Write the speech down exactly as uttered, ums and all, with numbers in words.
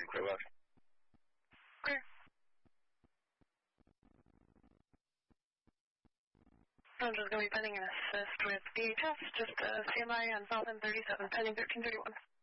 nine, clear left. Clear. I'm just going to be pending an assist with D H S, just uh, C M I on South End thirty-seven, pending thirteen thirty-one.